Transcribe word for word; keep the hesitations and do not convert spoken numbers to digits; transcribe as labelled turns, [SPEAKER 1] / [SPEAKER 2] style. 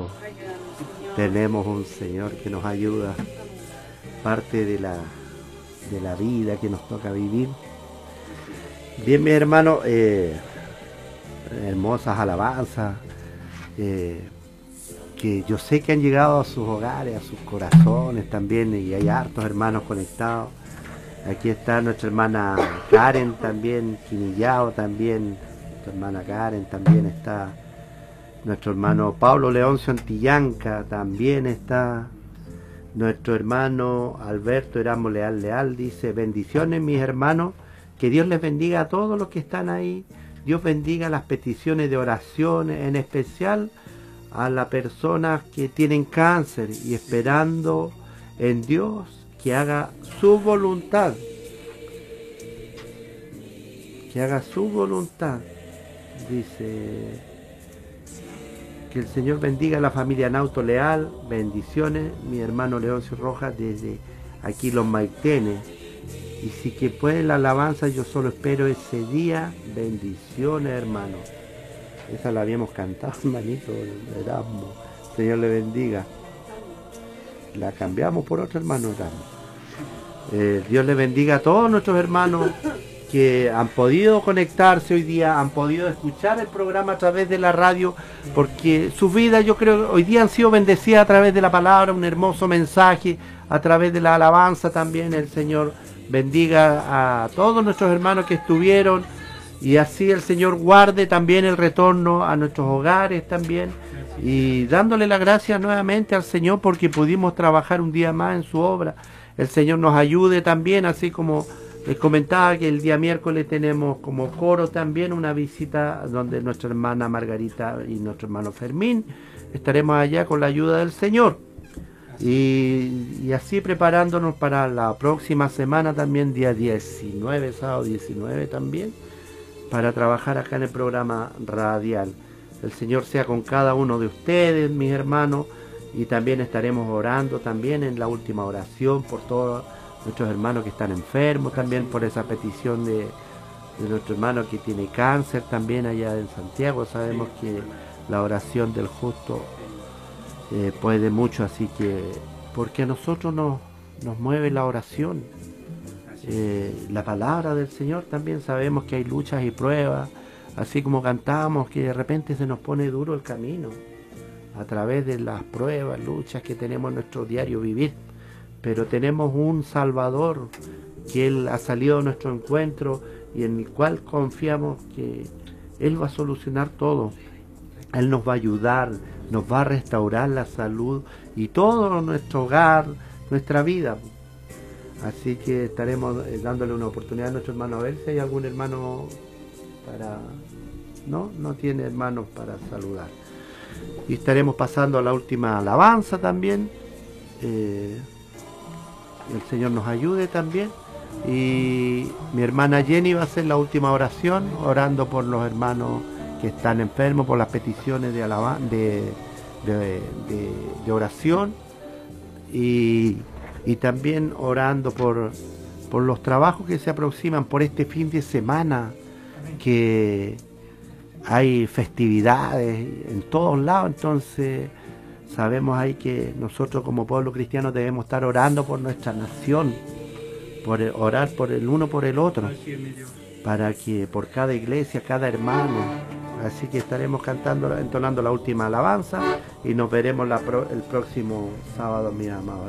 [SPEAKER 1] tiempo. Tenemos un Señor que nos ayuda, parte de la, de la vida que nos toca vivir. Bien, mis hermanos, eh, hermosas alabanzas, eh, que yo sé que han llegado a sus hogares, a sus corazones también, y hay hartos hermanos conectados. Aquí está nuestra hermana Karen también, Quinillao también, nuestra hermana Karen también está, nuestro hermano Pablo Leoncio Antillanca también está, nuestro hermano Alberto Erasmo Leal Leal dice: bendiciones mis hermanos, que Dios les bendiga a todos los que están ahí, Dios bendiga las peticiones de oraciones, en especial a las personas que tienen cáncer y esperando en Dios que haga su voluntad, que haga su voluntad. Dice que el Señor bendiga a la familia Nauto Leal, bendiciones, mi hermano Leoncio Rojas desde aquí Los Maitenes, y si que puede la alabanza yo solo espero ese día, bendiciones hermano. Esa la habíamos cantado, hermanito Erasmo, Señor le bendiga. La cambiamos por otro hermano Erasmo. Eh, Dios les bendiga a todos nuestros hermanos que han podido conectarse hoy día, han podido escuchar el programa a través de la radio, porque sus vidas yo creo hoy día han sido bendecidas a través de la palabra, un hermoso mensaje, a través de la alabanza también. El Señor bendiga a todos nuestros hermanos que estuvieron, y así el Señor guarde también el retorno a nuestros hogares también, y dándole las gracias nuevamente al Señor porque pudimos trabajar un día más en su obra. El Señor nos ayude también, así como les comentaba que el día miércoles tenemos como coro también una visita donde nuestra hermana Margarita y nuestro hermano Fermín estaremos allá con la ayuda del Señor. Y, y así preparándonos para la próxima semana también, día diecinueve, sábado diecinueve también, para trabajar acá en el programa radial. El Señor sea con cada uno de ustedes, mis hermanos, y también estaremos orando también en la última oración por todos nuestros hermanos que están enfermos, también por esa petición de, de nuestro hermano que tiene cáncer también allá en Santiago. Sabemos que la oración del justo eh, puede mucho, así que porque a nosotros nos, nos mueve la oración, eh, la palabra del Señor. También sabemos que hay luchas y pruebas, así como cantamos que de repente se nos pone duro el camino a través de las pruebas, luchas que tenemos en nuestro diario vivir, pero tenemos un Salvador que Él ha salido a nuestro encuentro y en el cual confiamos que Él va a solucionar todo. Él nos va a ayudar, nos va a restaurar la salud y todo nuestro hogar, nuestra vida. Así que estaremos dándole una oportunidad a nuestro hermano a ver si hay algún hermano para... No, no tiene hermanos para saludar. Y estaremos pasando a la última alabanza también. Eh, el Señor nos ayude también. Y mi hermana Jenny va a hacer la última oración, orando por los hermanos que están enfermos, por las peticiones de, alaban de, de, de, de oración. Y, y también orando por, por los trabajos que se aproximan, por este fin de semana, que hay festividades en todos lados. Entonces sabemos ahí que nosotros como pueblo cristiano debemos estar orando por nuestra nación, por el, orar por el uno por el otro, para que por cada iglesia, cada hermano. Así que estaremos cantando, entonando la última alabanza y nos veremos la pro, el próximo sábado, mis amados.